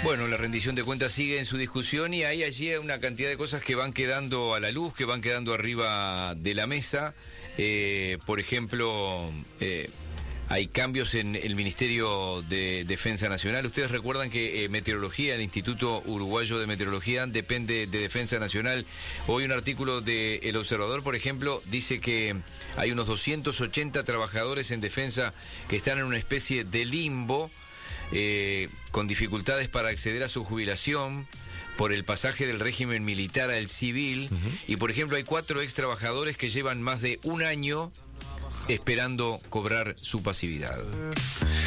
Bueno, la rendición de cuentas sigue en su discusión y hay allí una cantidad de cosas que van quedando a la luz, que van quedando arriba de la mesa. Por ejemplo, hay cambios en el Ministerio de Defensa Nacional. Ustedes recuerdan que Meteorología, el Instituto Uruguayo de Meteorología, depende de Defensa Nacional. Hoy un artículo de El Observador, por ejemplo, dice que hay unos 280 trabajadores en defensa que están en una especie de limbo, con dificultades para acceder a su jubilación por el pasaje del régimen militar al civil. Y por ejemplo hay 4 ex trabajadores que llevan más de un año esperando cobrar su pasividad.